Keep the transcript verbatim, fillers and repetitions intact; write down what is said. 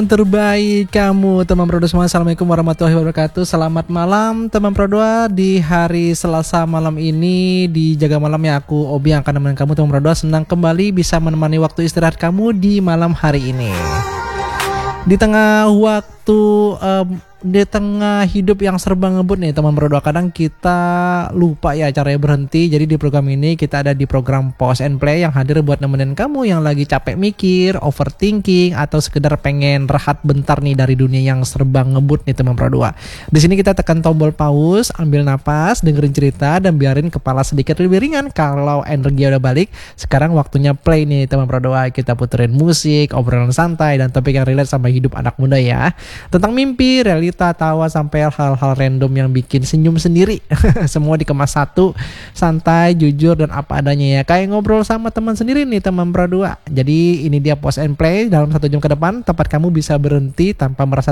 Terbaik kamu teman Pro dua semua. Assalamualaikum warahmatullahi wabarakatuh. Selamat malam teman Pro dua. Di hari Selasa malam ini di Jaga Malam ya, aku Obi yang akan menemani kamu teman Pro dua. Senang kembali bisa menemani waktu istirahat kamu di malam hari ini. Di tengah waktu um, di tengah hidup yang serba ngebut nih teman Pro dua, kadang kita lupa ya caranya berhenti. Jadi di program ini kita ada di program Pause and Play yang hadir buat nemenin kamu yang lagi capek mikir, overthinking, atau sekedar pengen rehat bentar nih dari dunia yang serba ngebut nih teman Pro dua. Di sini kita tekan tombol pause, ambil napas, dengerin cerita, dan biarin kepala sedikit lebih ringan. Kalau energi udah balik, sekarang waktunya play nih teman Pro dua. Kita puterin musik, obrolan santai, dan topik yang relate sama hidup anak muda ya. Tentang mimpi, realita, tawa, sampai hal-hal random yang bikin senyum sendiri. Semua dikemas satu, santai, jujur, dan apa adanya ya. Kayak ngobrol sama teman sendiri nih teman Pro dua. Jadi ini dia Pause and Play. Dalam satu jam ke depan tempat kamu bisa berhenti tanpa merasa